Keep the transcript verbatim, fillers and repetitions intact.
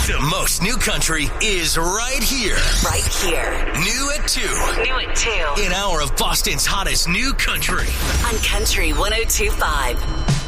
The most new country is right here. Right here. New at two. New at two. An hour of Boston's hottest new country. On Country one oh two point five.